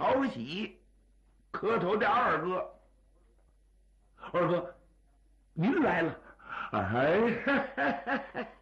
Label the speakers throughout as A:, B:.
A: 朝喜磕头的二哥。二哥，您来了。哎，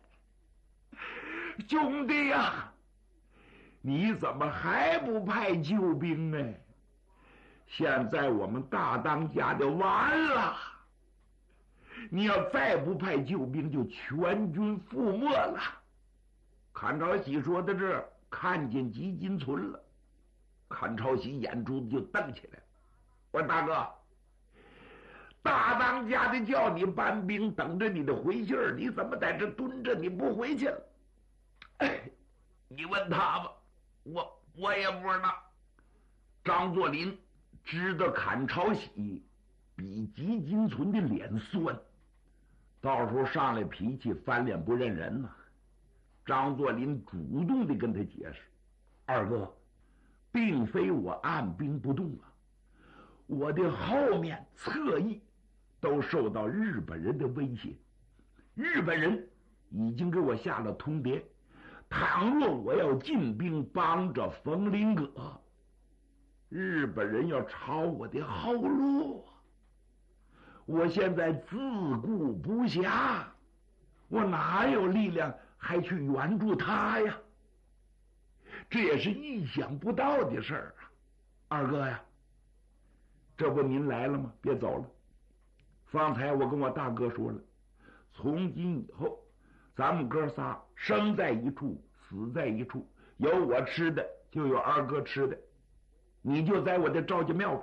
A: 兄弟呀，你怎么还不派救兵呢？现在我们大当家的完了，你要再不派救兵，就全军覆没了。阚朝喜说到这儿，看见吉金存了，阚朝喜眼珠子就瞪起来了。我说大哥，大当家的叫你搬兵，等着你的回信儿，你怎么在这蹲着？你不回去了？哎，你问他吧，我也不知道。张作霖知道阚朝喜比吉金存的脸酸，到时候上来脾气翻脸不认人呐。张作霖主动的跟他解释：二哥，并非我按兵不动啊，我的后面侧翼都受到日本人的威胁，日本人已经给我下了通牒，倘若我要进兵帮着冯林阁，日本人要抄我的后路，我现在自顾不暇，我哪有力量还去援助他呀？这也是意想不到的事儿啊！二哥呀，这不您来了吗？别走了。方才我跟我大哥说了，从今以后咱们哥仨生在一处，死在一处，有我吃的就有二哥吃的，你就在我的赵家庙。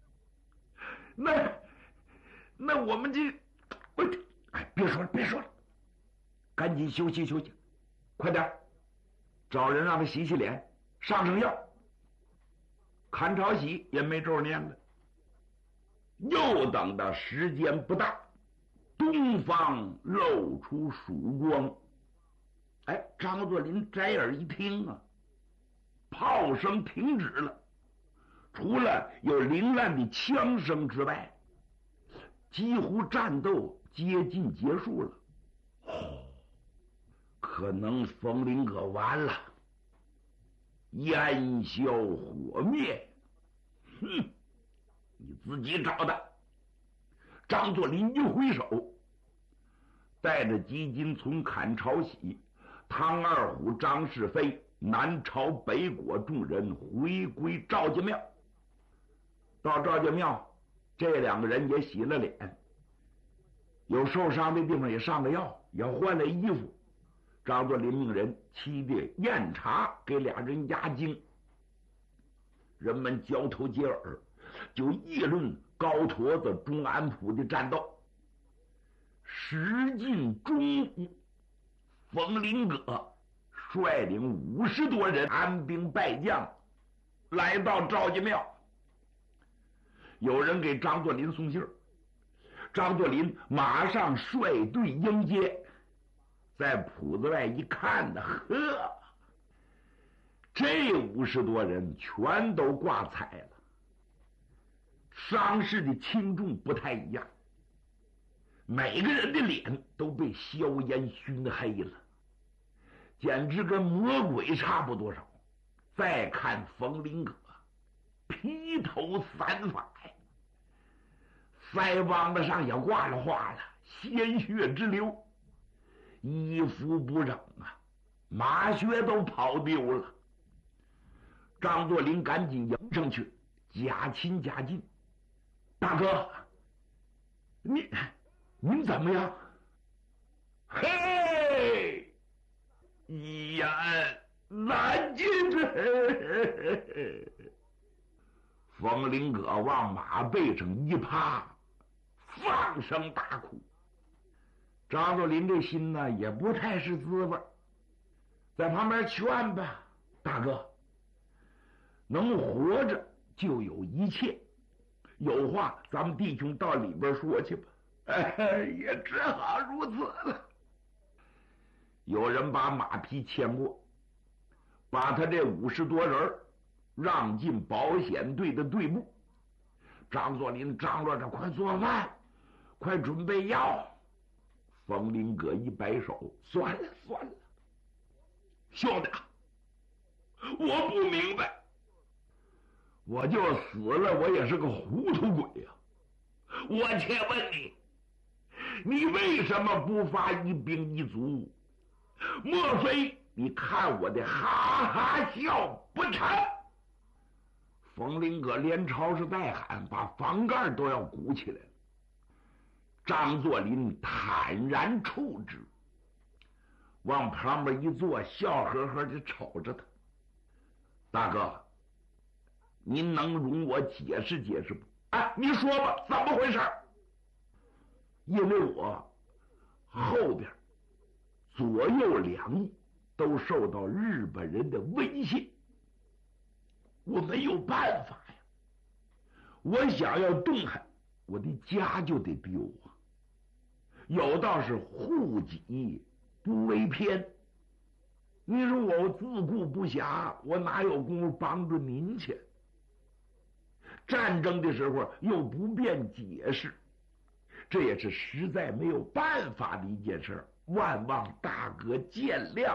A: 那我们这，别说了，赶紧休息休息，快点找人让他洗洗脸，上药。阚朝喜也没咒念了。又等到时间不大，东方露出曙光。哎，张作霖摘耳一听啊，炮声停止了，除了有凌乱的枪声之外，几乎战斗接近结束了。可能冯林阁完了，烟消火灭。你自己找的。张作霖一挥手，带着吉金存、阚朝喜、汤二虎、张世飞、南朝北果众人回归赵家庙。到赵家庙，这两个人也洗了脸，有受伤的地方也上了药，也换了衣服。张作霖命人沏的酽茶给俩人压惊。人们交头接耳，就议论高坨子、钟安溥的战斗。时近中午，冯林阁率领50多人安兵败将来到赵家庙。有人给张作霖送信，张作霖马上率队迎接。在铺子外一看呢，呵，这50多人全都挂彩了，伤势的轻重不太一样，每个人的脸都被硝烟熏黑了，简直跟魔鬼差不多少。再看冯林阁，披头散发，腮帮子上也挂了花了，鲜血直流，衣服不整啊，马靴都跑丢了。张作霖赶紧迎上去，假亲假进。大哥，您怎么样？嘿，一言难尽。冯林阁往马背上一趴，放声大哭。张作霖这心呢也不太是滋味，在旁边劝吧，大哥，能活着就有一切，有话咱们弟兄到里边说去吧。也只好如此了。有人把马匹牵过，把他这50多人让进保险队的队部。张作霖张罗着，快做饭，快准备药。冯林阁一摆手，算了，兄弟，我不明白， 我就死了，我也是个糊涂鬼呀！我且问你，你为什么不发一兵一卒？莫非你看我的哈哈笑不成？冯林阁连吵是带喊，把房盖都要鼓起来了。张作霖坦然处之，往旁边一坐，笑呵呵地瞅着他。大哥，您能容我解释解释不？哎，你说吧，怎么回事？因为我后边左右两翼都受到日本人的威胁，我没有办法呀。我想要动弹，我的家就得丢啊。有道是护己不为偏，你说我自顾不暇，我哪有功夫帮助您去？战争的时候又不便解释，这也是实在没有办法的一件事，万望大哥见谅。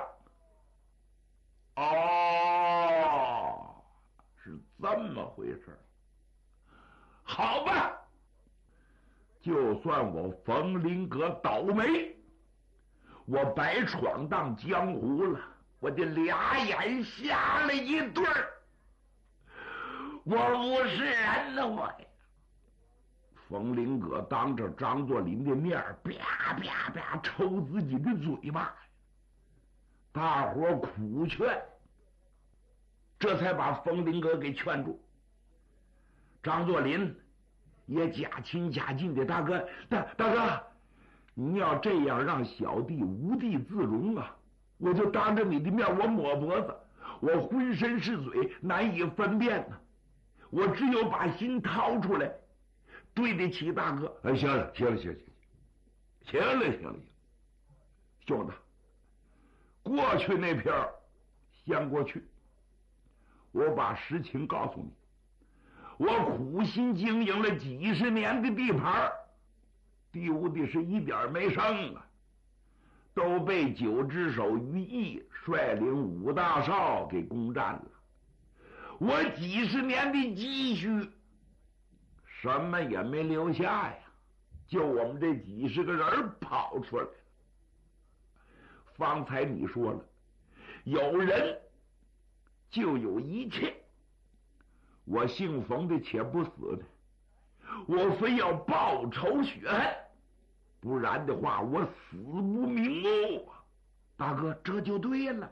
A: 哦，是这么回事。好吧，就算我冯林阁倒霉，我白闯荡江湖了，我的俩眼瞎了一对儿，我不是人呢，我。冯林阁当着张作霖的面啪啪啪抽自己的嘴巴，大伙苦劝，这才把冯林阁给劝住。张作霖也假亲假敬的，大哥，大哥，你要这样让小弟无地自容啊！我就当着你的面，我抹脖子，我浑身是嘴，难以分辨呢。我只有把心掏出来，对得起大哥。哎，行了，兄弟，过去那片先过去，我把实情告诉你。我苦心经营了几十年的地盘，丢的是一点没剩啊，都被九只手于毅率领5大少给攻占了。我几十年的积蓄什么也没留下呀，就我们这几十个人跑出来了。方才你说了，有人就有一切，我姓冯的且不死呢，我非要报仇雪恨，不然的话我死不瞑目啊！大哥，这就对了。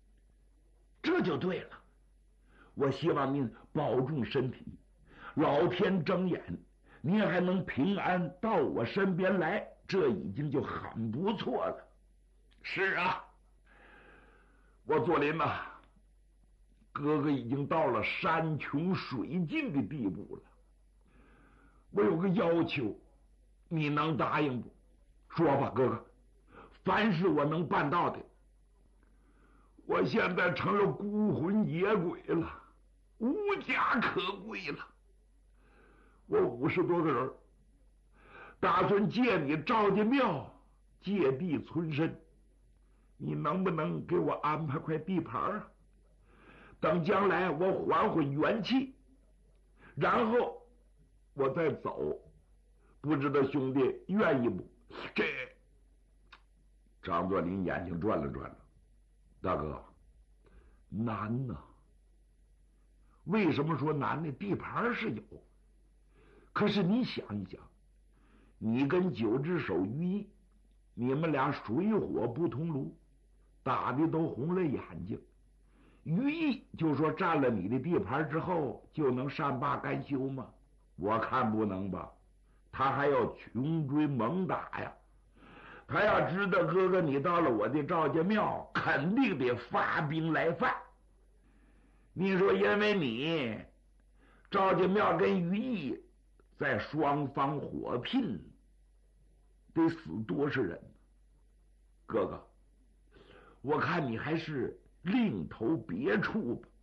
A: 我希望您保重身体，老天睁眼，您还能平安到我身边来，这已经就很不错了。是啊，我作霖呐，哥哥已经到了山穷水尽的地步了。我有个要求，你能答应不？说吧，哥哥，凡是我能办到的。我现在成了孤魂野鬼了，无家可归了。我50多个人，打算借你赵家庙借地存身，你能不能给我安排块地盘啊？等将来我缓缓元气，然后我再走，不知道兄弟愿意不？这张作霖眼睛转了转了，大哥，难呐。为什么说难呢？地盘是有，可是你想一想，你跟九只手于毅，你们俩水火不同炉，打的都红了眼睛。于毅就说占了你的地盘之后就能善罢甘休吗？我看不能吧，他还要穷追猛打呀。他要知道哥哥你到了我的赵家庙，肯定得发兵来犯。你说因为你赵家庙跟于毅在双方火拼，得死多少人？哥哥，我看你还是另投别处吧。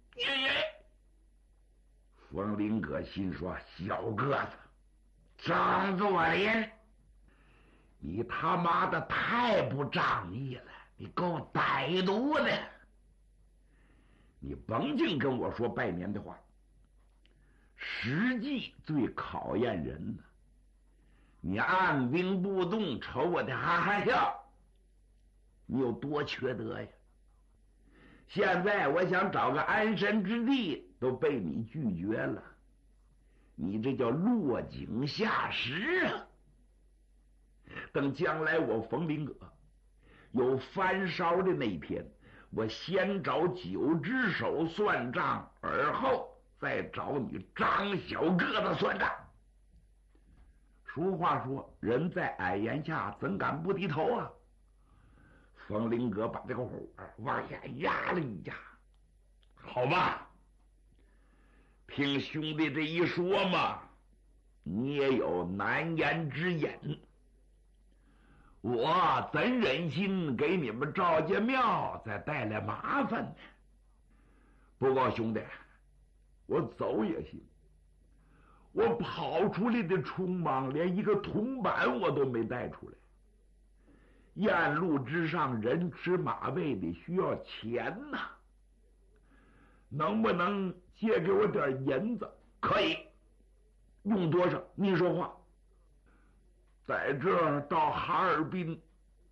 A: 冯林阁心说：小个子张作霖，你他妈的太不仗义了，你够歹毒的。你甭净跟我说拜年的话， 实际最考验人呢。你按兵不动，瞅我的哈哈笑，你有多缺德呀！现在我想找个安身之地，都被你拒绝了，你这叫落井下石啊！等将来我冯林阁有翻烧的那一天，我先找九只手算账，而后再找你张小个子算账。俗话说，人在矮檐下，怎敢不低头啊？冯林阁把这个火往下压了一压。好吧，听兄弟这一说嘛，你也有难言之隐，我怎忍心给你们赵家庙再带来麻烦呢？不过兄弟，我走也行，我跑出来的匆忙，连一个铜板我都没带出来。雁路之上，人吃马喂的，需要钱呐。能不能借给我点银子？可以，用多少？您说话。在这儿到哈尔滨，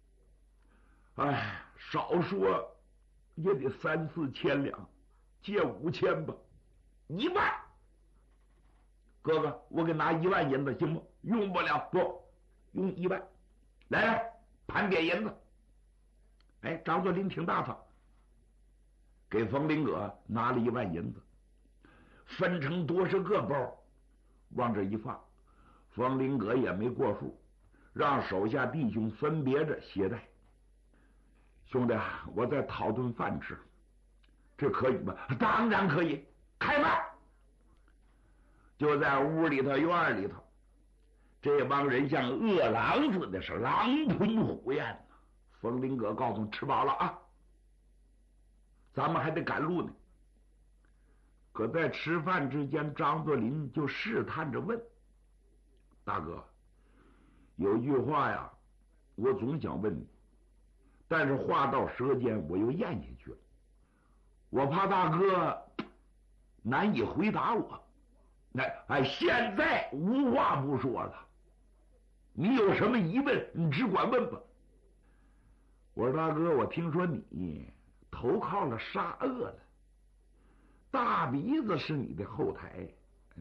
A: 哎，少说也得3、4千两，借5000吧，1万。哥哥，我给拿1万银子行不？用不了，不用1万。来，盘点银子。哎，张作霖挺大方，给冯林阁拿了1万银子，分成多少个包，往这一放。冯林阁也没过数，让手下弟兄分别着携带。兄弟，我再讨顿饭吃，这可以吗？当然可以，开饭。就在屋里头院里头，这帮人像饿狼似的，是狼吞虎咽呐。冯林阁告诉吃饱了啊，咱们还得赶路呢。可在吃饭之间，张作霖就试探着问：“大哥，有句话呀，我总想问你，但是话到舌尖我又咽下去了，我怕大哥难以回答我。现在无话不说了，你有什么疑问，你只管问吧。”我说：“大哥，我听说你投靠了沙俄了，大鼻子是你的后台。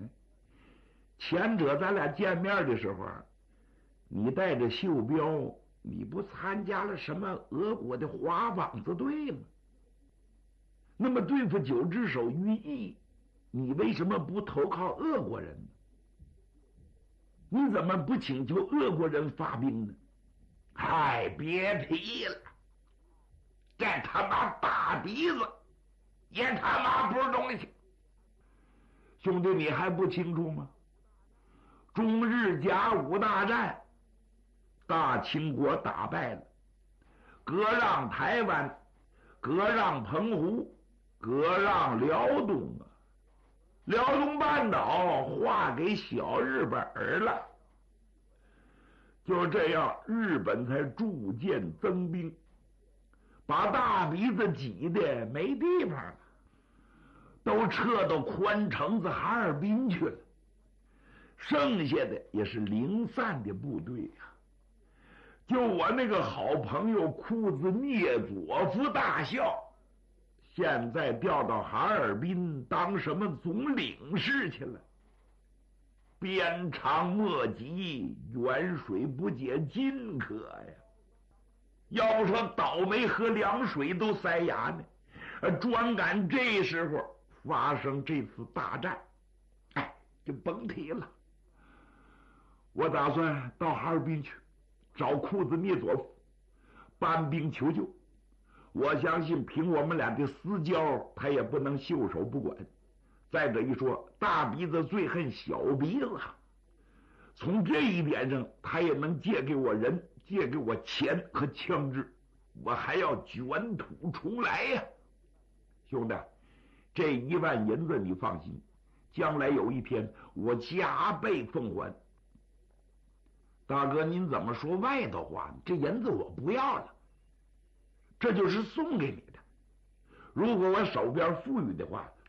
A: 前者咱俩见面的时候，你带着袖标，你不参加了什么俄国的花膀子队吗？那么对付九只手于毅，你为什么不投靠俄国人呢？你怎么不请求俄国人发兵呢？”嗨，别提了，这他妈大鼻子也他妈不是东西。兄弟，你还不清楚吗？中日甲午大战，大清国打败了，割让台湾，割让澎湖，割让辽东啊，辽东半岛划给小日本了。就这样，日本才逐渐增兵，把大鼻子挤得没地方了，都撤到宽城子哈尔滨去了。剩下的也是零散的部队呀。就我那个好朋友库兹涅佐夫大校，现在调到哈尔滨当什么总领事去了。鞭长莫及，远水不解近渴呀！要不说倒霉喝凉水都塞牙呢，专赶这时候发生这次大战，哎，就甭提了。我打算到哈尔滨去找库兹涅佐夫搬兵求救。我相信凭我们俩的私交，他也不能袖手不管。再者一说，大鼻子最恨小鼻子，从这一点上，他也能借给我人，借给我钱和枪支，我还要卷土重来呀！兄弟，这1万银子你放心，将来有一天我加倍奉还。大哥，您怎么说外头话？这银子我不要了，这就是送给你的。如果我手边富裕的话，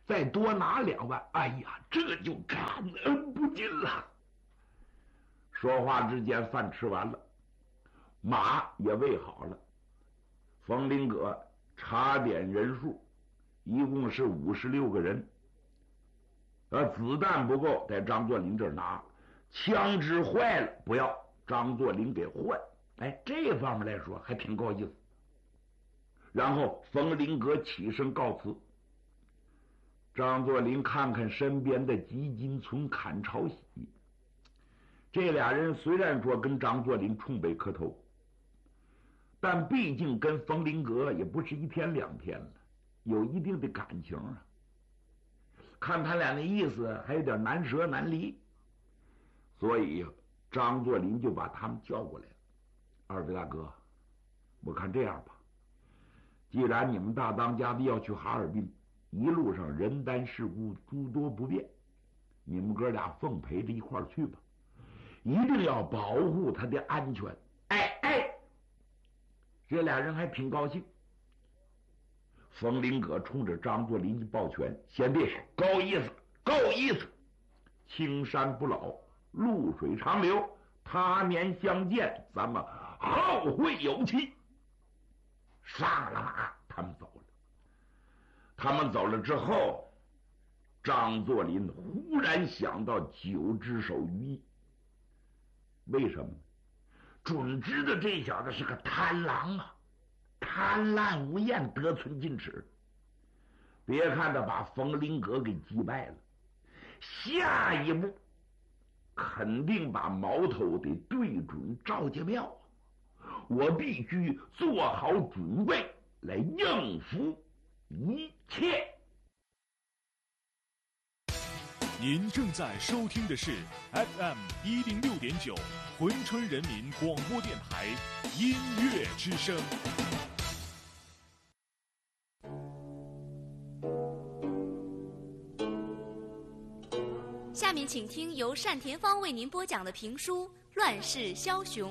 A: 再多拿2万，哎呀，这就感恩不尽了。说话之间，饭吃完了，马也喂好了。冯林阁查点人数，一共是56个人。子弹不够，在张作霖这儿拿；枪支坏了，不要，张作霖给换。哎，这方面来说还挺够意思。然后冯林阁起身告辞。张作霖看看身边的吉金存、阚朝喜，这俩人虽然说跟张作霖冲北磕头，但毕竟跟冯林阁也不是1天2天了，有一定的感情啊。看他俩那意思，还有点难舍难离，所以张作霖就把他们叫过来了。二位大哥，我看这样吧，既然你们大当家的要去哈尔滨，一路上人单事故诸多不便，你们哥俩奉陪着一块儿去吧，一定要保护他的安全。哎，这俩人还挺高兴。冯林阁冲着张作霖一抱拳：“贤弟，够意思，够意思！青山不老，绿水长流，他年相见，咱们后会有期。”上了马，他们走了。他们走了之后，张作霖忽然想到9只手于毅。为什么？准知道这小子是个贪狼啊，贪婪无厌，得寸进尺。别看他把冯林阁给击败了，下一步肯定把矛头得对准赵家庙，我必须做好准备来应付一切。
B: 您正在收听的是 FM106.9珲春人民广播电台音乐之声。
C: 下面请听由单田芳为您播讲的评书《乱世枭雄》。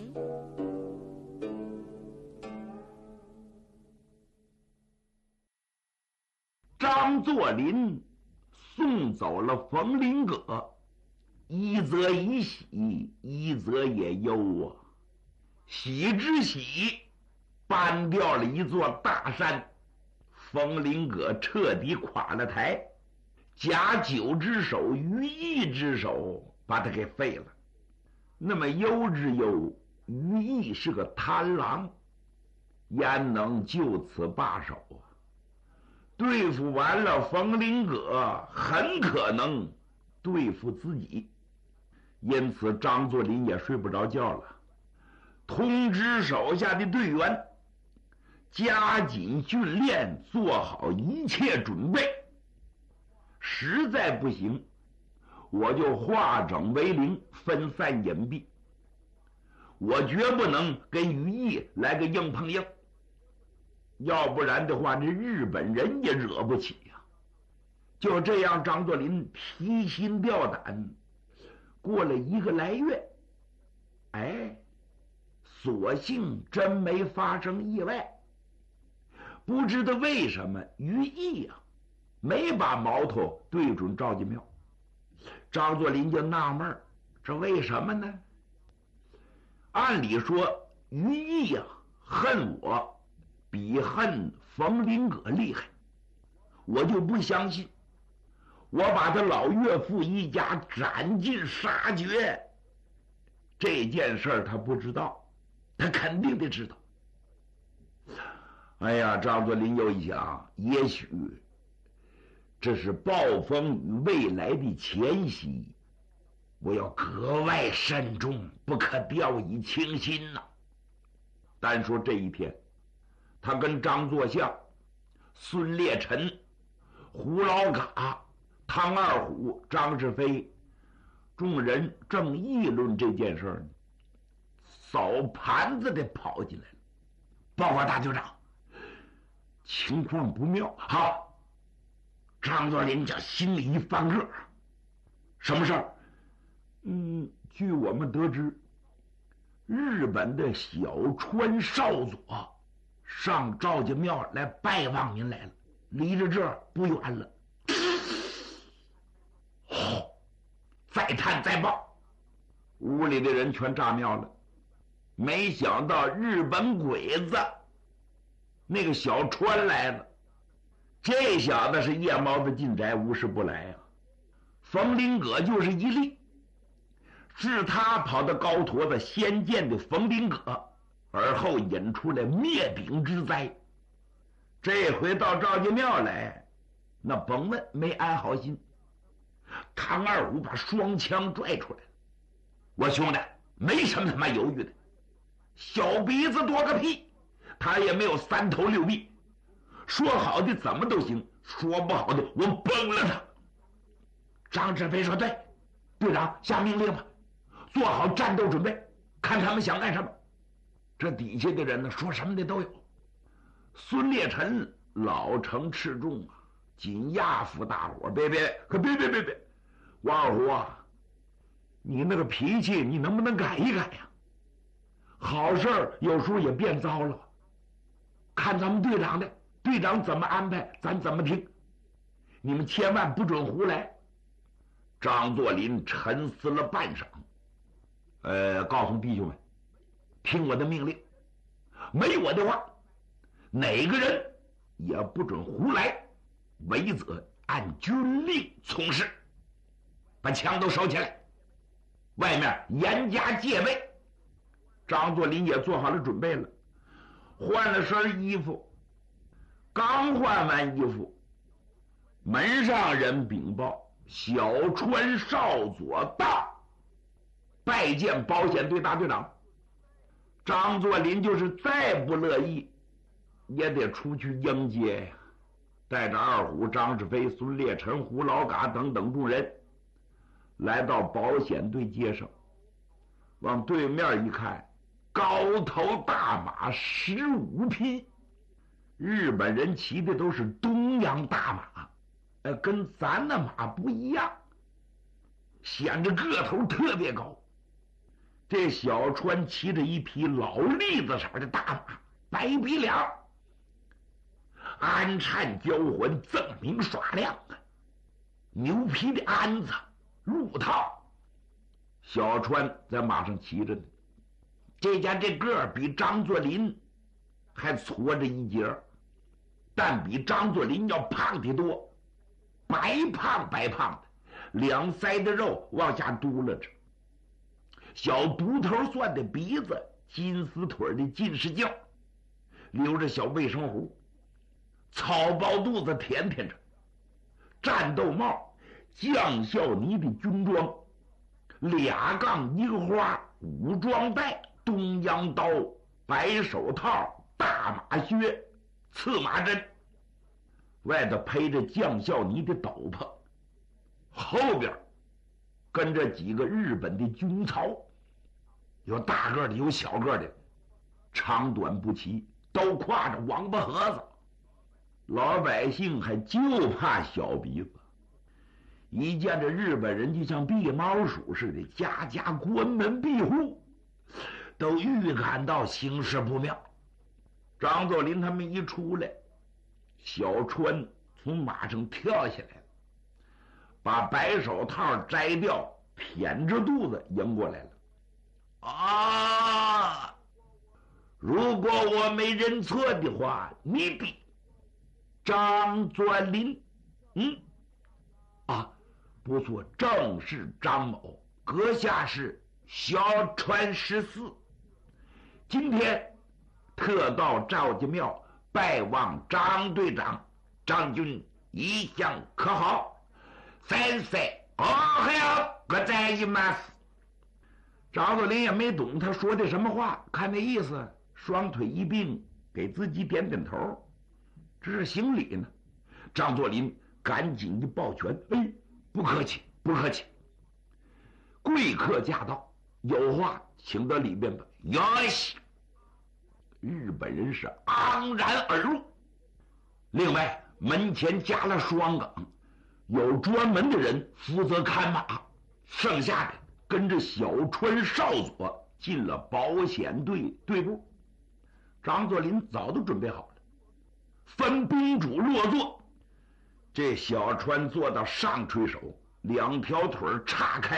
A: 张作霖送走了冯林阁，一则以喜，一则也忧啊。喜之喜，搬掉了一座大山，冯林阁彻底垮了台，假9只手于毅之手把他给废了。那么忧之忧，于毅是个贪狼，焉能就此罢手啊？对付完了冯林阁，很可能对付自己，因此张作霖也睡不着觉了，通知手下的队员加紧训练，做好一切准备。实在不行，我就化整为零，分散隐蔽。我绝不能跟于毅来个硬碰硬，要不然的话，这日本人也惹不起呀。就这样，张作霖提心吊胆，过了1个来月，哎，所幸真没发生意外。不知道为什么于毅呀，没把矛头对准赵家庙。张作霖就纳闷，这为什么呢？按理说于毅呀恨我比恨冯林阁厉害，我就不相信我把他老岳父一家斩尽杀绝，这件事他不知道，他肯定得知道。哎呀，张作霖又一想，也许这是暴风雨未来的前夕，我要格外慎重，不可掉以轻心呐。单说这一天，他跟张作相、孙烈臣、胡老嘎、汤二虎、张志飞众人正议论这件事呢，扫盘子的跑进来了。报告大酋长，情况不妙。好，张作霖这心里一翻个，什么事儿？据我们得知，日本的小川少佐上赵家庙来拜望您来了，离着这儿不远了。 再探再报。屋里的人全炸庙了。没想到日本鬼子那个小川来了，这小子是夜猫子进宅，无事不来啊。冯林葛就是一例，是他跑到高坨子先见的冯林葛，而后引出来灭顶之灾。这回到赵家庙来，那甭问没安好心。唐二虎把双枪拽出来，我兄弟没什么他妈犹豫的，小鼻子多个屁，他也没有三头六臂，说好的怎么都行，说不好的我崩了他。张志飞说对，队长下命令吧，做好战斗准备，看他们想干什么。这底下的人呢，说什么的都有。孙烈臣老成持重啊，紧压服大伙，别，王二虎啊，你那个脾气你能不能改一改呀？好事有时候也变糟了，看咱们队长的，队长怎么安排咱怎么听，你们千万不准胡来。张作霖沉思了半晌，告诉弟兄们，听我的命令，没我的话，哪个人也不准胡来，违则按军令从事。把枪都收起来，外面严加戒备。张作霖也做好了准备了，换了身衣服。刚换完衣服，门上人禀报，小川少佐到，拜见保险队大队长。张作霖就是再不乐意，也得出去迎接呀。带着二虎、张志飞、孙烈臣、胡老嘎等等众人，来到保险队街上，往对面一看，高头大马15匹，日本人骑的都是东洋大马，跟咱的马不一样，显着个头特别高。这小川骑着一匹老栗子色的大马，白鼻梁，鞍颤交环，锃明耍亮啊！牛皮的鞍子，鹿套。小川在马上骑着呢，这家这个儿比张作霖还矬着一截，但比张作霖要胖得多，白胖的，两腮的肉往下嘟了着，小独头蒜的鼻子，金丝腿的近视镜，留着小卫生胡，草包肚子舔着，战斗帽，将校呢的军装，2杠樱花，武装带，东洋刀，白手套，大马靴，刺马针，外头披着将校呢的斗篷，后边跟着几个日本的军曹，有大个的，有小个的，长短不齐，都挎着王八盒子。老百姓还就怕小鼻子，一见这日本人就像避猫鼠似的，家家关门闭户，都预感到形势不妙。张作霖他们一出来，小川从马上跳下来了，把白手套摘掉，腆着肚子迎过来了。啊！如果我没认错的话，你比张作霖，不错，正是张某，阁下是小川14，今天特到赵家庙拜望张队长，张军一向可好？先生，我在一马斯。张作霖也没懂他说的什么话，看那意思，双腿一并给自己点点头，这是行礼呢。张作霖赶紧一抱拳，不客气，不客气。贵客驾到，有话请到里边吧。哟西，日本人是昂然而入。另外，门前加了双岗，有专门的人负责看马，剩下的跟着小川少佐进了保险队队部。张作霖早都准备好了，分宾主落座。这小川坐到上垂手，2条腿岔开。